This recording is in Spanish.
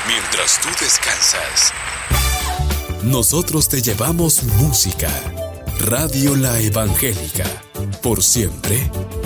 Mientras tú descansas, nosotros te llevamos música. Radio La Evangélica. Por siempre,